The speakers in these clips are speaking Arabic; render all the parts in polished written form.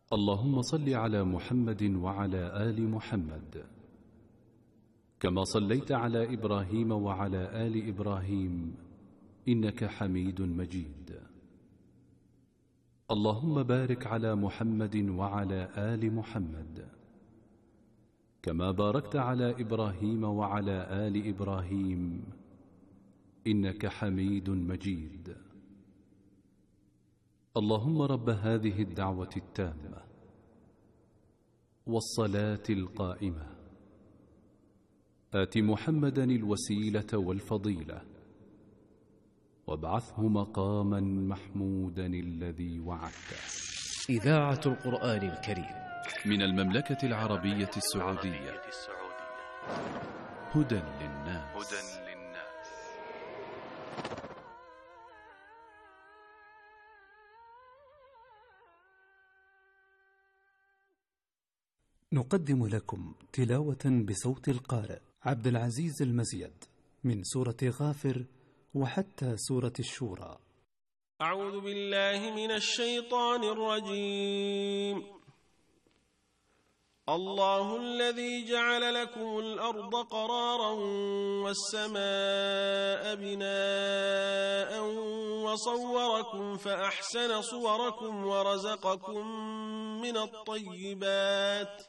اللهم صل على محمد وعلى آل محمد كما صليت على إبراهيم وعلى آل إبراهيم إنك حميد مجيد. اللهم بارك على محمد وعلى آل محمد كما باركت على إبراهيم وعلى آل إبراهيم إنك حميد مجيد. اللهم رب هذه الدعوة التامة والصلاة القائمة آت محمدا الوسيلة والفضيلة وابعثه مقاما محمودا الذي وعدته. إذاعة القرآن الكريم من المملكة العربية السعودية. هدى للناس. نقدم لكم تلاوة بصوت القارئ عبد العزيز المزيد من سورة غافر وحتى سورة الشورى. أعوذ بالله من الشيطان الرجيم. الله الذي جعل لكم الأرض قرارا والسماء بناء وصوركم فأحسن صوركم ورزقكم من الطيبات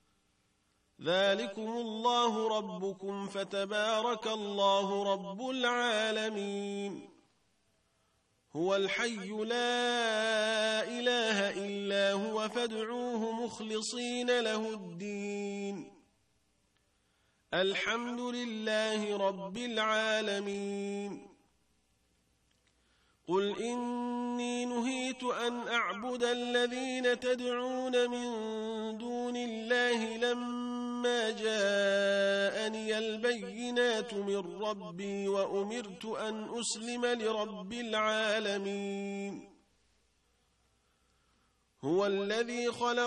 ذلكم الله ربكم فتبارك الله رب العالمين. هو الحي لا إله إلا هو فادعوه مخلصين له الدين. الحمد لله رب العالمين. قل إني نهيت أن أعبد الذين تدعون من دون الله لما جاءني البينات من ربي وأمرت أن أسلم لرب العالمين. هو الذي خلق